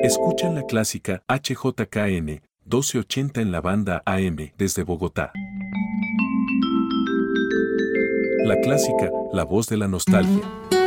Escuchan la clásica HJKN 1280 en la banda AM desde Bogotá. La clásica, la voz de la nostalgia.